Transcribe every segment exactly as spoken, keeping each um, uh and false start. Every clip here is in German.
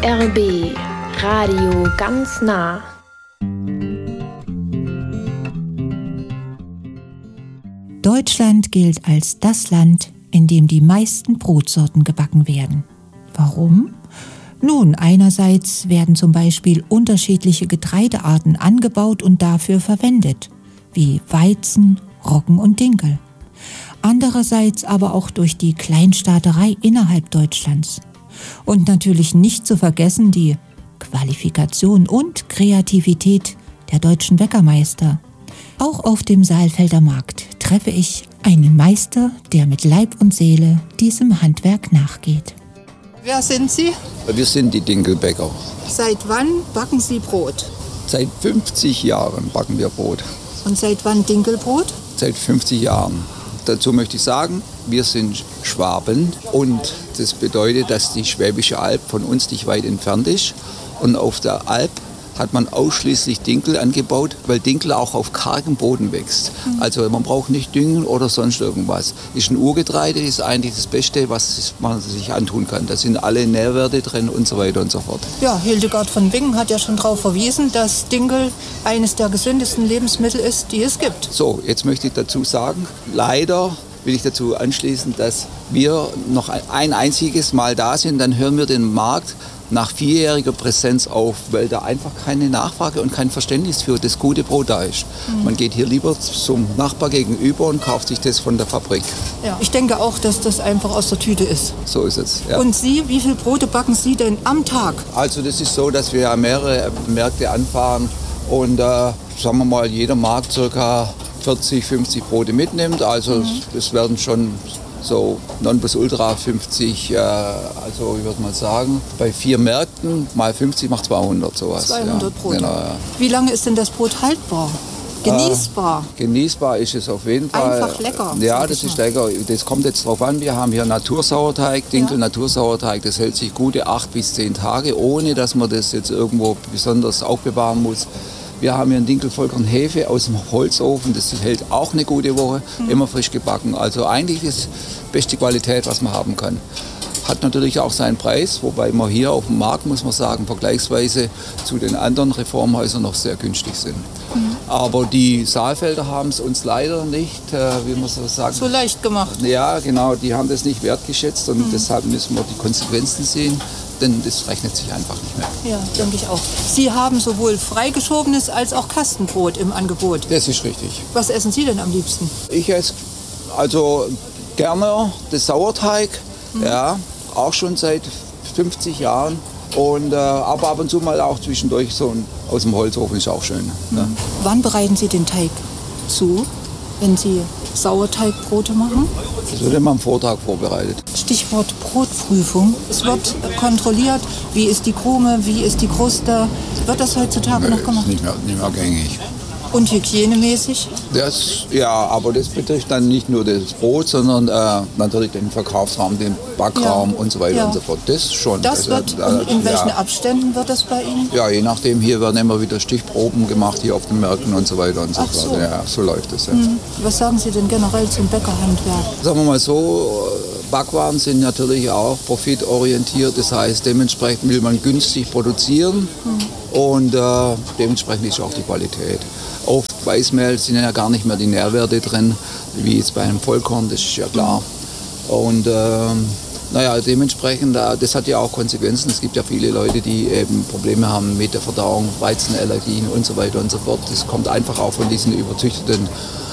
R B Radio ganz nah. Deutschland gilt als das Land, in dem die meisten Brotsorten gebacken werden. Warum? Nun, einerseits werden zum Beispiel unterschiedliche Getreidearten angebaut und dafür verwendet, wie Weizen, Roggen und Dinkel. Andererseits aber auch durch die Kleinstaaterei innerhalb Deutschlands. Und natürlich nicht zu vergessen die Qualifikation und Kreativität der deutschen Bäckermeister. Auch auf dem Saalfelder Markt treffe ich einen Meister, der mit Leib und Seele diesem Handwerk nachgeht. Wer sind Sie? Wir sind die Dinkelbäcker. Seit wann backen Sie Brot? Seit fünfzig Jahren backen wir Brot. Und seit wann Dinkelbrot? Seit fünfzig Jahren. Dazu möchte ich sagen, wir sind Schwaben und das bedeutet, dass die Schwäbische Alb von uns nicht weit entfernt ist. Und auf der Alb hat man ausschließlich Dinkel angebaut, weil Dinkel auch auf kargem Boden wächst. Mhm. Also man braucht nicht düngen oder sonst irgendwas. Ist ein Urgetreide, ist eigentlich das Beste, was man sich antun kann. Da sind alle Nährwerte drin und so weiter und so fort. Ja, Hildegard von Bingen hat ja schon darauf verwiesen, dass Dinkel eines der gesündesten Lebensmittel ist, die es gibt. So, jetzt möchte ich dazu sagen, leider will ich dazu anschließen, dass wir noch ein einziges Mal da sind, dann hören wir den Markt nach vierjähriger Präsenz auf, weil da einfach keine Nachfrage und kein Verständnis für das gute Brot da ist. Mhm. Man geht hier lieber zum Nachbar gegenüber und kauft sich das von der Fabrik. Ja, ich denke auch, dass das einfach aus der Tüte ist. So ist es. Ja. Und Sie, wie viele Brote backen Sie denn am Tag? Also das ist so, dass wir mehrere Märkte anfahren und äh, sagen wir mal, jeder Markt ca. vierzig, fünfzig Brote mitnimmt. Also mhm. das werden schon so Nonplusultra fünfzig, äh, also ich würde mal sagen, bei vier Märkten mal fünfzig macht zweihundert sowas. zweihundert ja. Brote. Genau, ja. Wie lange ist denn das Brot haltbar? Genießbar? Äh, genießbar ist es auf jeden Fall. Einfach lecker. Ja, das ist lecker. Das kommt jetzt drauf an. Wir haben hier Natursauerteig, Dinkel, ja. Natursauerteig. Das hält sich gute acht bis zehn Tage, ohne dass man das jetzt irgendwo besonders aufbewahren muss. Wir haben hier einen Dinkelvollkorn Hefe aus dem Holzofen, das hält auch eine gute Woche, mhm. immer frisch gebacken. Also eigentlich ist beste Qualität, was man haben kann. Hat natürlich auch seinen Preis, wobei wir hier auf dem Markt, muss man sagen, vergleichsweise zu den anderen Reformhäusern noch sehr günstig sind. Mhm. Aber die Saalfelder haben es uns leider nicht, äh, wie man so sagt, so leicht gemacht. Ja, genau, die haben das nicht wertgeschätzt und mhm. deshalb müssen wir die Konsequenzen sehen. Denn das rechnet sich einfach nicht mehr. Ja, denke ich auch. Sie haben sowohl freigeschobenes als auch Kastenbrot im Angebot. Das ist richtig. Was essen Sie denn am liebsten? Ich esse also gerne das Sauerteig, mhm. ja, auch schon seit fünfzig Jahren. Und, äh, aber ab und zu mal auch zwischendurch so ein, aus dem Holzofen ist auch schön. Mhm. Ne? Wann bereiten Sie den Teig zu, wenn Sie Sauerteigbrote machen? Das wird immer am Vortag vorbereitet. Stichwort Brotprüfung. Es wird kontrolliert, wie ist die Krume, wie ist die Kruste. Wird das heutzutage nee, noch gemacht? Nicht mehr, nicht mehr gängig. Und hygienemäßig? Das, ja, aber das betrifft dann nicht nur das Brot, sondern äh, natürlich den Verkaufsraum, den Backraum ja. und so weiter ja. und so fort. Das schon. Das wird, also, und in welchen ja. Abständen wird das bei Ihnen? Ja, je nachdem. Hier werden immer wieder Stichproben gemacht, hier auf den Märkten und so weiter und so Ach fort. So. Ja, so läuft es. Ja. Mhm. Was sagen Sie denn generell zum Bäckerhandwerk? Sagen wir mal so, Backwaren sind natürlich auch profitorientiert. Das heißt, dementsprechend will man günstig produzieren mhm. und äh, dementsprechend ist auch die Qualität. Oft Weißmehl sind ja gar nicht mehr die Nährwerte drin, wie jetzt bei einem Vollkorn, das ist ja klar. Und äh, naja, dementsprechend, äh, das hat ja auch Konsequenzen. Es gibt ja viele Leute, die eben Probleme haben mit der Verdauung, Weizenallergien und so weiter und so fort. Das kommt einfach auch von diesen überzüchteten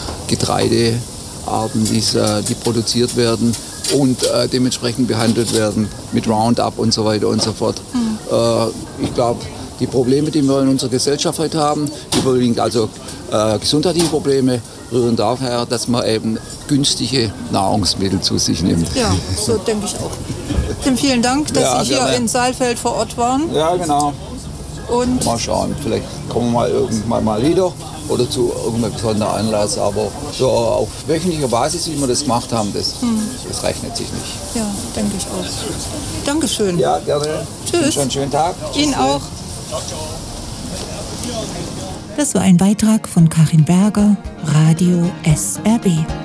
Getreidearten, die produziert werden und äh, dementsprechend behandelt werden mit Roundup und so weiter und so fort. Mhm. Äh, ich glaube, die Probleme, die wir in unserer Gesellschaft heute haben, überwiegend also äh, gesundheitliche Probleme, rühren daher, dass man eben günstige Nahrungsmittel zu sich nimmt. Ja, so denke ich auch. Tim, vielen Dank, dass ja, Sie hier gerne. in Saalfeld vor Ort waren. Ja, genau. Und mal schauen, vielleicht kommen wir mal irgendwann mal wieder oder zu irgendeinem besonderen Anlass. Aber so auf wöchentlicher Basis, wie wir das gemacht haben, das, hm. das rechnet sich nicht. Ja, denke ich auch. Dankeschön. Ja, gerne. Tschüss. Einen schönen Tag. Ihnen auch. Das war ein Beitrag von Karin Berger, Radio S R B.